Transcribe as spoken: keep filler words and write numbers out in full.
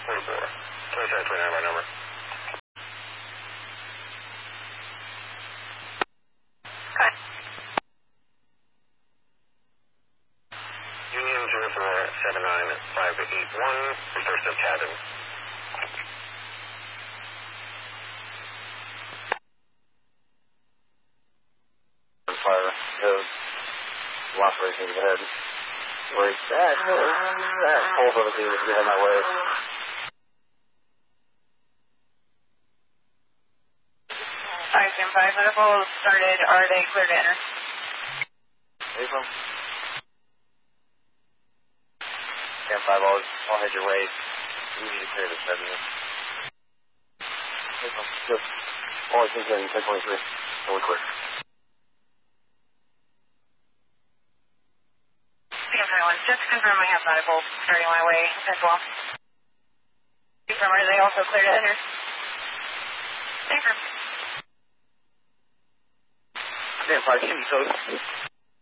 twenty-four. twenty-seven twenty-nine by number. Okay. Union zero four seven nine five eight one, first of cabin. Fire. The lost racing ahead. Wait, that, that pulls over to if you're heading that way. Five Jim five, medical started. Are they clear to enter? April. Cam five, I'll, I'll head your way. You need to clear this heavy. April, good. All I think in ten twenty-three. Really quick. Just to confirm, I have medical starting my way as well. Confirm, are they also clear to enter? Confirm. Stand five, Jimmy Coast.